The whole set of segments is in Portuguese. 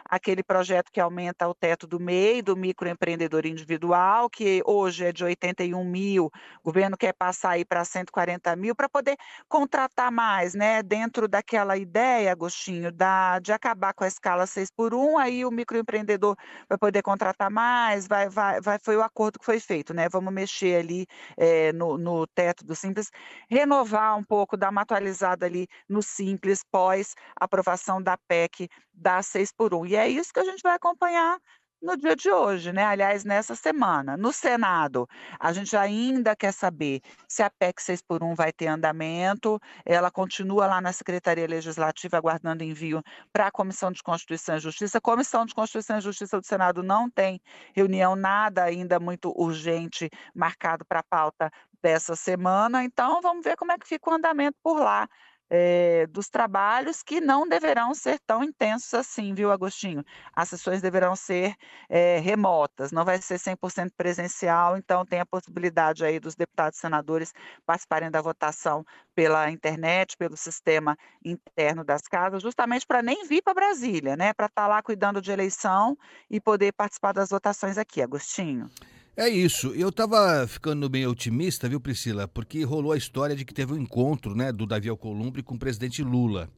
aquele projeto que aumenta o teto do MEI, do microempreendedor individual, que hoje é de 81.000, o governo quer passar aí para 140.000 para poder contratar mais, né, dentro daquela ideia, Agostinho, de acabar com a escala 6 por 1, aí o microempreendedor vai poder contratar mais, foi o acordo que foi feito, né, vamos mexer ali, no teto do Simples, renovar um pouco, dar uma atualizada ali no Simples pós aprovação da PEC da 6 por 1. E é isso que a gente vai acompanhar no dia de hoje, né, aliás, nessa semana. No Senado, a gente ainda quer saber se a PEC 6 por 1 vai ter andamento, ela continua lá na Secretaria Legislativa aguardando envio para a Comissão de Constituição e Justiça. A Comissão de Constituição e Justiça do Senado não tem reunião, nada ainda muito urgente marcado para a pauta dessa semana, então vamos ver como é que fica o andamento por lá, dos trabalhos que não deverão ser tão intensos assim, viu, Agostinho? As sessões deverão ser, remotas, não vai ser 100% presencial, então tem a possibilidade aí dos deputados e senadores participarem da votação pela internet, pelo sistema interno das casas, justamente para nem vir para Brasília, né, para estar lá cuidando de eleição e poder participar das votações aqui, Agostinho. É isso. Eu estava ficando bem otimista, viu, Priscila? Porque rolou a história de que teve um encontro, né, do Davi Alcolumbre com o presidente Lula.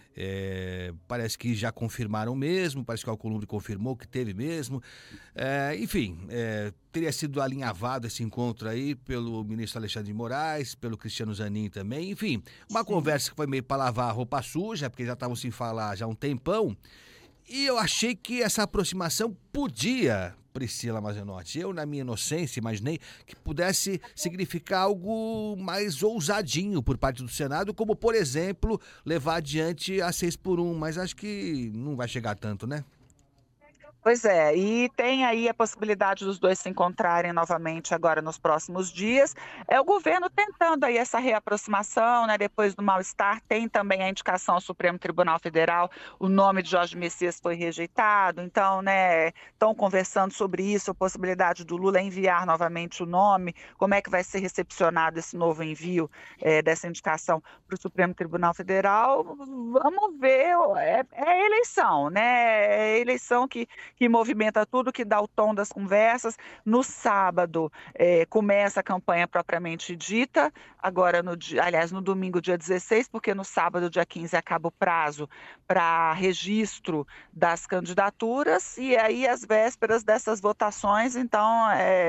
Parece que já confirmaram mesmo, parece que o Alcolumbre confirmou que teve mesmo. Enfim, teria sido alinhavado esse encontro aí pelo ministro Alexandre de Moraes, pelo Cristiano Zanin também. Enfim, uma Sim. conversa que foi meio para lavar a roupa suja, porque já estavam sem falar já há um tempão. E eu achei que essa aproximação podia, Priscila Mazenotti, eu na minha inocência imaginei que pudesse significar algo mais ousadinho por parte do Senado, como por exemplo, levar adiante a 6 por 1, mas acho que não vai chegar tanto, né? Pois é, e tem aí a possibilidade dos 2 se encontrarem novamente agora nos próximos dias. É o governo tentando aí essa reaproximação, né, depois do mal-estar, tem também a indicação ao Supremo Tribunal Federal, o nome de Jorge Messias foi rejeitado, então, né, estão conversando sobre isso, a possibilidade do Lula enviar novamente o nome, como é que vai ser recepcionado esse novo envio, dessa indicação para o Supremo Tribunal Federal. Vamos ver, é eleição, né, é eleição que movimenta tudo, que dá o tom das conversas. No sábado, começa a campanha propriamente dita, agora no domingo, dia 16, porque no sábado, dia 15, acaba o prazo para registro das candidaturas, e aí às vésperas dessas votações, então,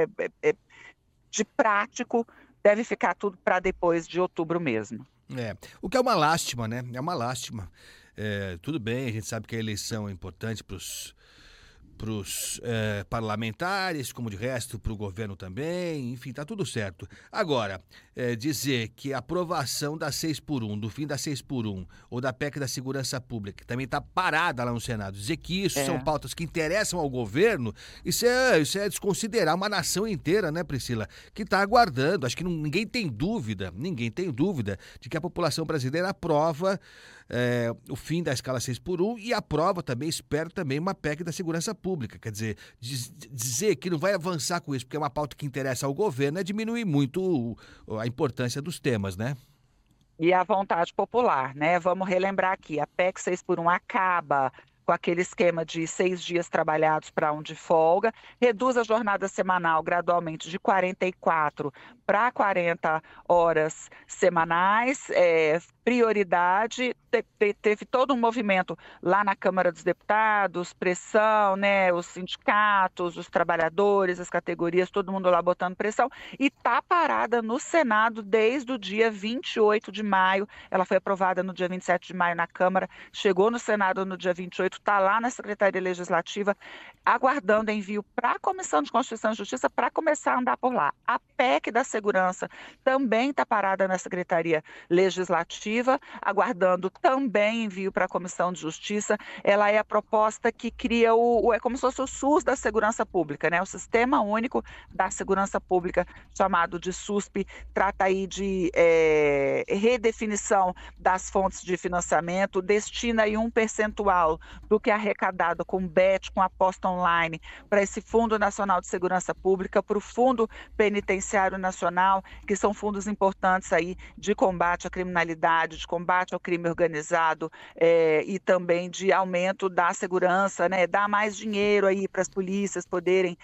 de prático, deve ficar tudo para depois de outubro mesmo. O que é uma lástima, né? É uma lástima. Tudo bem, a gente sabe que a eleição é importante para os parlamentares, como de resto para o governo também, enfim, tá tudo certo. Agora, dizer que a aprovação da 6 por 1, do fim da 6 por 1, ou da PEC da Segurança Pública, que também está parada lá no Senado, dizer que isso são É. pautas que interessam ao governo, isso é desconsiderar uma nação inteira, né, Priscila, que está aguardando. Acho que ninguém tem dúvida de que a população brasileira aprova o fim da escala 6 por 1 e aprova também, espero também, uma PEC da Segurança Pública. Quer dizer, dizer que não vai avançar com isso porque é uma pauta que interessa ao governo é diminuir muito a importância dos temas, né? E a vontade popular, né, vamos relembrar aqui, a PEC 6 por 1 acaba com aquele esquema de 6 dias trabalhados para um de folga, reduz a jornada semanal gradualmente de 44 para 40 horas semanais, prioridade, teve todo um movimento lá na Câmara dos Deputados, pressão, né, os sindicatos, os trabalhadores, as categorias, todo mundo lá botando pressão, e está parada no Senado desde o dia 28 de maio, ela foi aprovada no dia 27 de maio na Câmara, chegou no Senado no dia 28, está lá na Secretaria Legislativa, aguardando envio para a Comissão de Constituição e Justiça para começar a andar por lá. A PEC da Segurança também está parada na Secretaria Legislativa, aguardando também envio para a Comissão de Justiça. Ela é a proposta que cria é como se fosse o SUS da segurança pública, né? O Sistema Único da Segurança Pública, chamado de SUSP, trata aí de redefinição das fontes de financiamento, destina aí um percentual do que é arrecadado com bet, com aposta online, para esse Fundo Nacional de Segurança Pública, para o Fundo Penitenciário Nacional, que são fundos importantes aí de combate à criminalidade, de combate ao crime organizado, e também de aumento da segurança, né, dar mais dinheiro aí para as polícias poderem,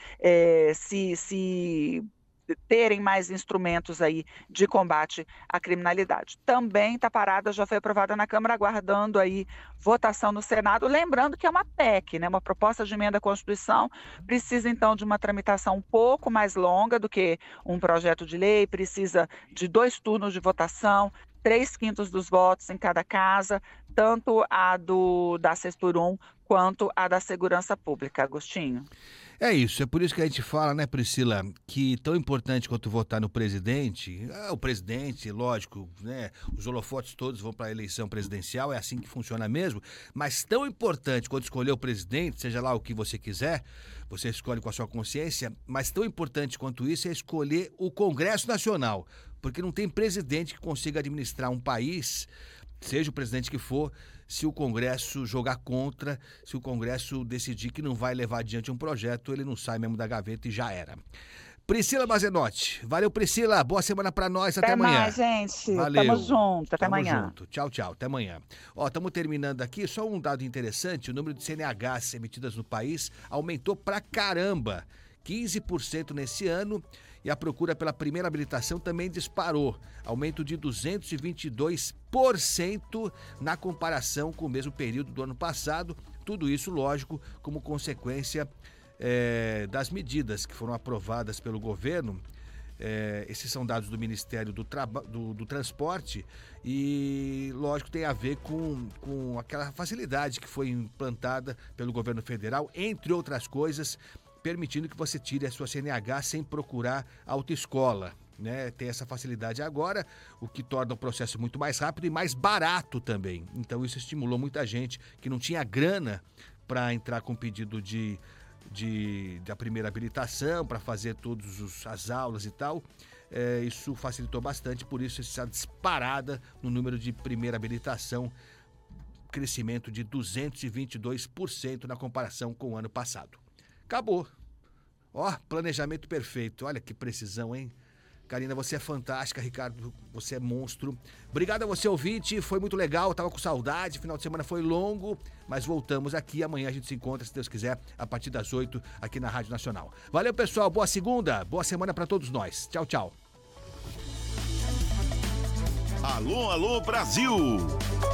se terem mais instrumentos aí de combate à criminalidade. Também está parada, já foi aprovada na Câmara, aguardando aí votação no Senado, lembrando que é uma PEC, né, uma proposta de emenda à Constituição, precisa então de uma tramitação um pouco mais longa do que um projeto de lei, precisa de 2 turnos de votação, 3/5 dos votos em cada casa, tanto a da 6x1 quanto a da segurança pública, Agostinho. É isso, é por isso que a gente fala, né, Priscila, que tão importante quanto votar no presidente, o presidente, lógico, né, os holofotes todos vão para a eleição presidencial, é assim que funciona mesmo, mas tão importante quanto escolher o presidente, seja lá o que você quiser, você escolhe com a sua consciência, mas tão importante quanto isso é escolher o Congresso Nacional, porque não tem presidente que consiga administrar um país, seja o presidente que for, se o Congresso jogar contra, se o Congresso decidir que não vai levar adiante um projeto, ele não sai mesmo da gaveta e já era. Priscila Mazenotti. Valeu, Priscila. Boa semana pra nós. Até amanhã. Mais, gente. Valeu. Tamo junto. Até Tamo amanhã. junto. Tchau, tchau. Até amanhã. Ó, estamos terminando aqui. Só um dado interessante. O número de CNHs emitidas no país aumentou pra caramba. 15% nesse ano. E a procura pela primeira habilitação também disparou. Aumento de 222% na comparação com o mesmo período do ano passado. Tudo isso, lógico, como consequência das medidas que foram aprovadas pelo governo. Esses são dados do Ministério do Transporte e, lógico, tem a ver com aquela facilidade que foi implantada pelo governo federal, entre outras coisas, permitindo que você tire a sua CNH sem procurar autoescola, né? Tem essa facilidade agora, o que torna o processo muito mais rápido e mais barato também. Então isso estimulou muita gente que não tinha grana para entrar com pedido da primeira habilitação, para fazer todas as aulas e tal. Isso facilitou bastante, por isso essa disparada no número de primeira habilitação, crescimento de 222% na comparação com o ano passado. Acabou. Ó, planejamento perfeito. Olha que precisão, hein? Karina, você é fantástica. Ricardo, você é monstro. Obrigado a você, ouvinte. Foi muito legal. Tava com saudade. Final de semana foi longo, mas voltamos aqui. Amanhã a gente se encontra, se Deus quiser, a partir das 8 aqui na Rádio Nacional. Valeu, pessoal. Boa segunda. Boa semana para todos nós. Tchau, tchau. Alô, alô, Brasil!